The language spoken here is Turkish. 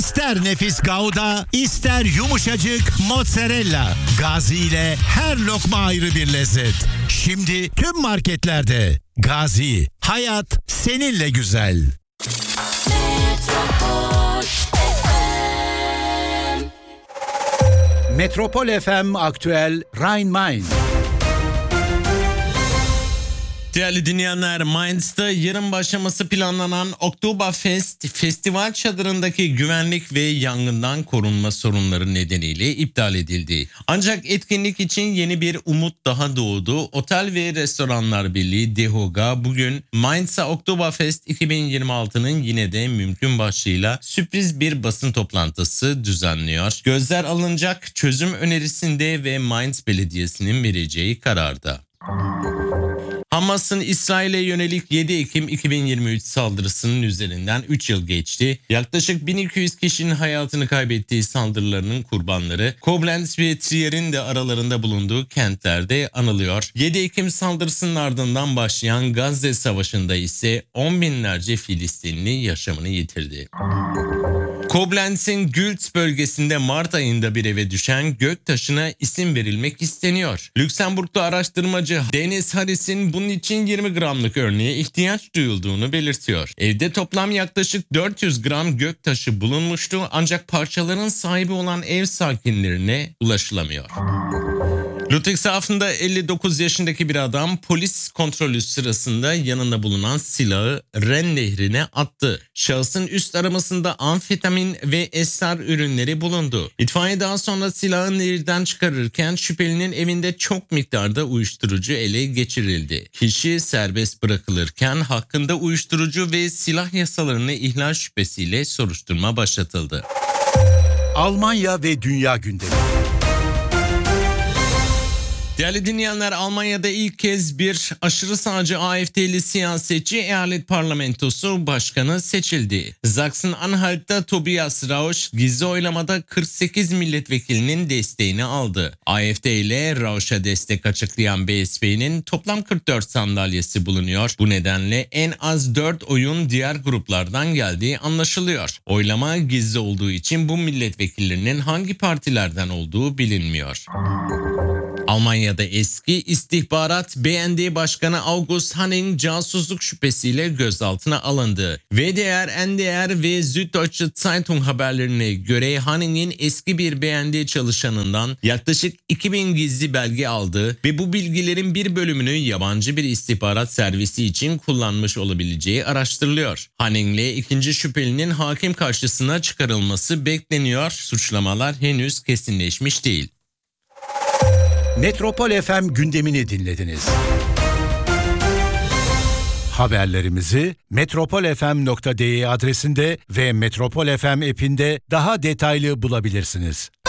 İster nefis Gouda, ister yumuşacık mozzarella. Gazi ile her lokma ayrı bir lezzet. Şimdi tüm marketlerde. Gazi, hayat seninle güzel. Metropol FM Aktüel Rhein-Main. Değerli dinleyenler, Mainz'da yarın başlaması planlanan Oktoberfest festival çadırındaki güvenlik ve yangından korunma sorunları nedeniyle iptal edildi. Ancak etkinlik için yeni bir umut daha doğdu. Otel ve Restoranlar Birliği DEHOGA bugün Mainz'a Oktoberfest 2026'nın yine de mümkün başlığıyla sürpriz bir basın toplantısı düzenliyor. Gözler alınacak çözüm önerisinde ve Mainz Belediyesi'nin vereceği kararda. Hamas'ın İsrail'e yönelik 7 Ekim 2023 saldırısının üzerinden 3 yıl geçti. Yaklaşık 1200 kişinin hayatını kaybettiği saldırılarının kurbanları Koblenz ve Trier'in de aralarında bulunduğu kentlerde anılıyor. 7 Ekim saldırısının ardından başlayan Gazze Savaşı'nda ise 10 binlerce Filistinli yaşamını yitirdi. Koblenz'in Gültz bölgesinde Mart ayında bir eve düşen göktaşına isim verilmek isteniyor. Lüksemburglu araştırmacı Deniz Harris'in bunun için 20 gramlık örneğe ihtiyaç duyulduğunu belirtiyor. Evde toplam yaklaşık 400 gram göktaşı bulunmuştu ancak parçaların sahibi olan ev sakinlerine ulaşılamıyor. Ludwigshafen'da 59 yaşındaki bir adam polis kontrolü sırasında yanında bulunan silahı Ren Nehri'ne attı. Şahsın üst aramasında amfetamin ve esrar ürünleri bulundu. İtfaiye daha sonra silahı nehirden çıkarırken şüphelinin evinde çok miktarda uyuşturucu ele geçirildi. Kişi serbest bırakılırken hakkında uyuşturucu ve silah yasalarını ihlal şüphesiyle soruşturma başlatıldı. Almanya ve dünya gündemi. Değerli dinleyenler, Almanya'da ilk kez bir aşırı sağcı AfD'li siyasetçi eyalet parlamentosu başkanı seçildi. Sachsen-Anhalt'ta Tobias Rauch gizli oylamada 48 milletvekilinin desteğini aldı. AfD ile Rauch'a destek açıklayan BSP'nin toplam 44 sandalyesi bulunuyor. Bu nedenle en az 4 oyun diğer gruplardan geldiği anlaşılıyor. Oylama gizli olduğu için bu milletvekillerinin hangi partilerden olduğu bilinmiyor. Almanya'da eski istihbarat BND Başkanı August Hanning casusluk şüphesiyle gözaltına alındı. WDR, NDR ve Süddeutsche Zeitung haberlerine göre Hanning'in eski bir BND çalışanından yaklaşık 2000 gizli belge aldığı ve bu bilgilerin bir bölümünü yabancı bir istihbarat servisi için kullanmış olabileceği araştırılıyor. Hanning'le ikinci şüphelinin hakim karşısına çıkarılması bekleniyor. Suçlamalar henüz kesinleşmiş değil. Metropol FM gündemini dinlediniz. Haberlerimizi metropolfm.de adresinde ve Metropol FM app'inde daha detaylı bulabilirsiniz.